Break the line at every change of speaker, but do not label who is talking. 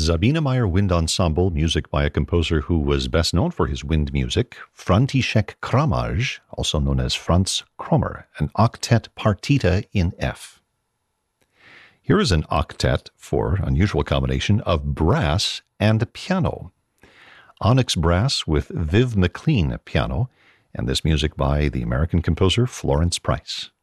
Sabine Meyer Wind Ensemble, music by a composer who was best known for his wind music, František Kramaj, also known as Franz Kromer, an octet partita in F. Here is an octet for unusual combination of brass and piano. Onyx Brass with Viv McLean piano, and this music by the American composer Florence Price.